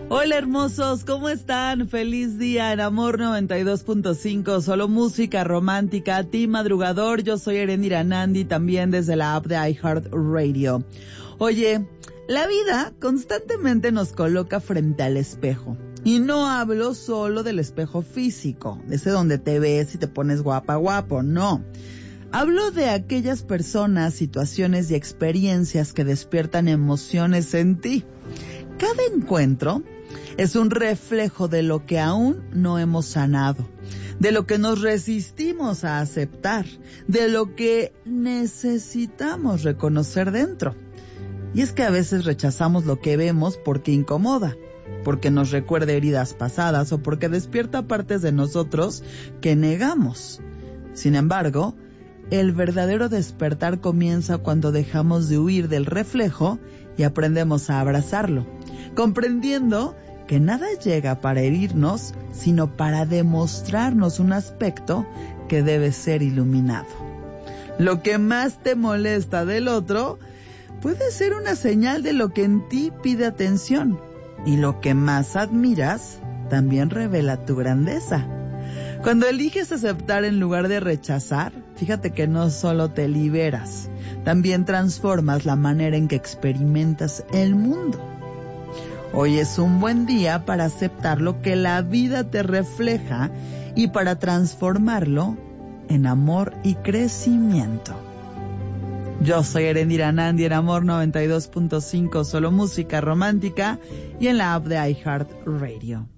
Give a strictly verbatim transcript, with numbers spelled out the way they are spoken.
Hola hermosos, ¿cómo están? Feliz día en Amor noventa y dos punto cinco, solo música romántica, Team Madrugador. Yo soy Erendira Nandi, también desde la app de iHeartRadio. Oye, la vida constantemente nos coloca frente al espejo. Y no hablo solo del espejo físico, ese donde te ves y te pones guapa, guapo, no. Hablo de aquellas personas, situaciones y experiencias que despiertan emociones en ti. Cada encuentro es un reflejo de lo que aún no hemos sanado, de lo que nos resistimos a aceptar, de lo que necesitamos reconocer dentro. Y es que a veces rechazamos lo que vemos porque incomoda, porque nos recuerda heridas pasadas o porque despierta partes de nosotros que negamos. Sin embargo, el verdadero despertar comienza cuando dejamos de huir del reflejo y aprendemos a abrazarlo, comprendiendo que nada llega para herirnos, sino para demostrarnos un aspecto que debe ser iluminado. Lo que más te molesta del otro puede ser una señal de lo que en ti pide atención, y lo que más admiras también revela tu grandeza. Cuando eliges aceptar en lugar de rechazar, fíjate que no solo te liberas, también transformas la manera en que experimentas el mundo. Hoy es un buen día para aceptar lo que la vida te refleja y para transformarlo en amor y crecimiento. Yo soy Erendira Nandi en Amor noventa y dos punto cinco, solo música romántica y en la app de iHeartRadio.